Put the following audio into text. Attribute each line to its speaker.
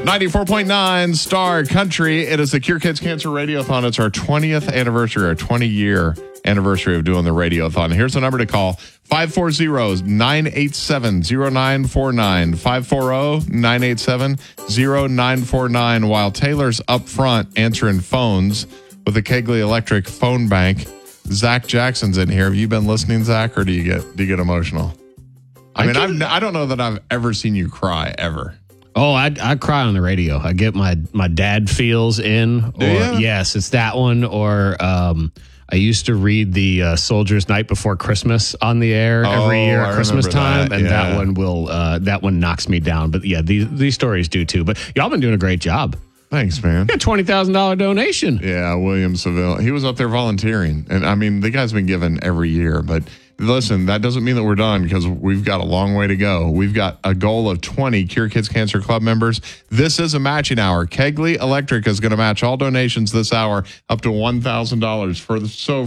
Speaker 1: 94.9 Star Country. It is the Cure Kids Cancer Radiothon. It's our 20th anniversary, our 20-year anniversary of doing the Radiothon. Here's the number to call, 540-987-0949, 540-987-0949, while Taylor's up front answering phones with the Kegley Electric phone bank. Zach Jackson's in here. Have you been listening, Zach, or do you get emotional? I don't know that I've ever seen you cry, ever.
Speaker 2: Oh, I cry on the radio. I get my dad feels in. Yes, it's that one. Or I used to read the Soldier's Night Before Christmas on the air every year at Christmas time, and that one knocks me down. But yeah, these stories do too. But y'all been doing a great job.
Speaker 1: Thanks, man.
Speaker 2: You got $20,000 donation.
Speaker 1: Yeah, William Seville. He was up there volunteering. And I mean, the guy's been giving every year. But listen, that doesn't mean that we're done, because we've got a long way to go. We've got a goal of 20 Cure Kids Cancer Club members. This is a matching hour. Kegley Electric is going to match all donations this hour up to $1,000